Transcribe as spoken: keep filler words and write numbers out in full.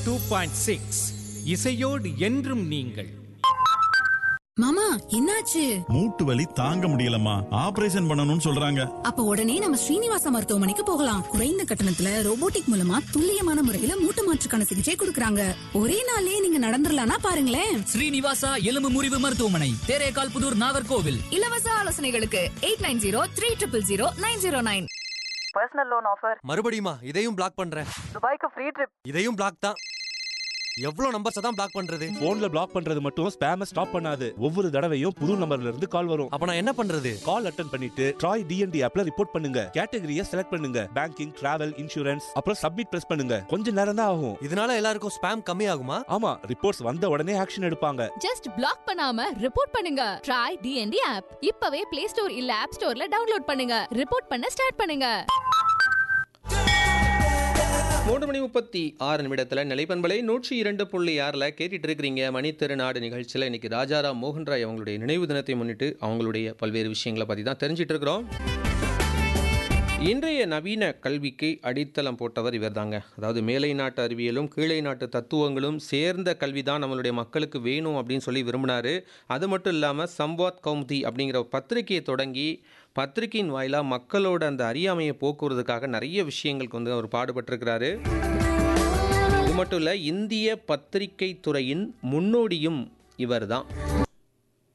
Two point six இசையோடு என்றும் நீங்கள். மாமா என்னாச்சு? மூட்டு வலி தாங்க முடியலம்மா, ஆபரேஷன் பண்ணணும்னு சொல்றாங்க. அப்ப உடனே நம்ம ஸ்ரீனிவாச மருத்துவமனைக்கு போகலாம். குறைந்த கட்டணத்துல ரோபோட்டிக் மூலமா துல்லியமான முறையில மூட்டு மாற்றுக்கான சிகிச்சை கொடுக்கறாங்க. ஒரே நாளே நீங்க நடந்துடலாம்னா பாருங்களேன். ஸ்ரீனிவாசா எலும்பு முறிவு மருத்துவமனை, தேரேகால் புதூர், நாகர்கோவில். இலவச ஆலோசனைகளுக்கு eight nine zero three triple zero nine zero nine. Personal loan offer. மறுபடியுமா? இதையும் பிளாக் பண்றேன். துபாய்க்கு ஃப்ரீ ட்ரிப். இதையும் பிளாக் தான். எவ்வளவு நம்பர்ஸ் தான் பிளாக் பண்றது? போன்ல பிளாக் பண்றது மட்டும் ஸ்பேம ஸ்டாப் பண்ணாது. ஒவ்வொரு தடவையும் புது நம்பர்ல இருந்து கால் வரும். அப்ப நான் என்ன பண்றது? கால் அட்டெண்ட் பண்ணிட்டு ட்ராய் டிஎன்டி ஆப்ல ரிப்போர்ட் பண்ணுங்க. கேட்டகரியை செலக்ட் பண்ணுங்க. பேங்கிங், டிராவல், இன்சூரன்ஸ், அப்புறம் சப்மிட் பிரஸ் பண்ணுங்க. கொஞ்ச நேரம் தான் ஆகும். இதனால எல்லாருக்கும் ஸ்பேம் கம்மி ஆகுமா? ஆமா, ரிப்போர்ட்ஸ் வந்த உடனே ஆக்ஷன் எடுப்பாங்க. ஜஸ்ட் பிளாக் பண்ணாம ரிப்போர்ட் பண்ணுங்க. ட்ராய் டிஎன்டி ஆப் இப்பவே பிளே ஸ்டோர் இல்ல ஆப் ஸ்டோர்ல டவுன்லோட் பண்ணுங்க. ரிப்போர்ட் பண்ண ஸ்டார்ட் பண்ணுங்க. மூன்று மணி முப்பத்தி ஆறு நிமிடத்தில் நிலைப்பண்பலை நூற்றி இரண்டு புள்ளி ஆறில் கேட்டுட்டு இருக்கிறீங்க மணி திருநாடு நிகழ்ச்சியில். இன்னைக்கு ராஜாராம் மோகன் ராய் அவங்களுடைய நினைவு தினத்தை முன்னிட்டு அவங்களுடைய பல்வேறு விஷயங்களை பற்றி தான் தெரிஞ்சிட்டு இருக்கிறோம். இன்றைய நவீன கல்விக்கு அடித்தளம் போட்டவர் இவர் தாங்க. அதாவது மேலை நாட்டு அறிவியலும் கீழே நாட்டு தத்துவங்களும் சேர்ந்த கல்வி தான் நம்மளுடைய மக்களுக்கு வேணும் அப்படின்னு சொல்லி விரும்பினார். அது மட்டும் இல்லாமல் சம்வாத் கௌமுதி அப்படிங்கிற பத்திரிகையை தொடங்கி பத்திரிகையின் வாயிலாக மக்களோட அந்த அறியாமையை போக்குவதற்காக நிறைய விஷயங்களுக்கு வந்து அவர் பாடுபட்டிருக்கிறாரு. இது மட்டும் இல்லை, இந்திய பத்திரிகை துறையின் முன்னோடியும் இவர் தான்.